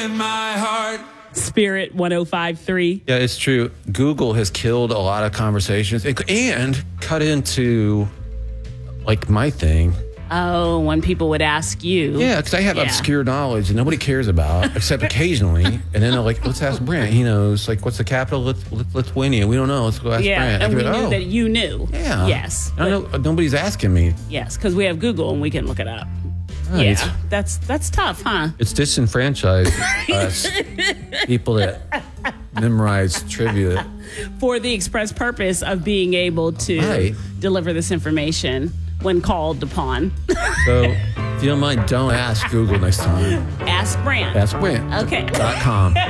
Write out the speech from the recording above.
in my heart. Spirit 105.3. Yeah, it's true. Google has killed a lot of conversations and cut into, like, my thing. Oh, when people would ask you. Yeah, because I have obscure knowledge that nobody cares about, except occasionally. And then they're like, let's ask Brent. He knows, like, what's the capital? Lithuania. We don't know. Let's go ask Brent. And we knew that you knew. Yeah. Yes. I know, nobody's asking me. Yes, because we have Google and we can look it up. Right. Yeah, that's tough, huh? It's disenfranchised us, people that memorize trivia. For the express purpose of being able to deliver this information when called upon. So, if you don't mind, don't ask Google next time. Ask Brent. Ask Brent. Okay. .com.